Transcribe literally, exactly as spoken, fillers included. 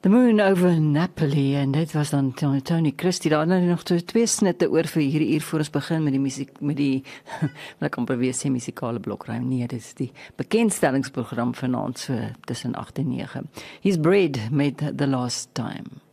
The Moon over Napoli, en dit was dan Tony Christie. Daar nou nog twee snitte oor vir hierdie uur voor ons begin met die musiek, met die, wat ek amper weer sê, musikale blokruim. Nee, dit is die bekendstellingsprogram vanaand so tussen agt en nege. He's Bread met The Last Time.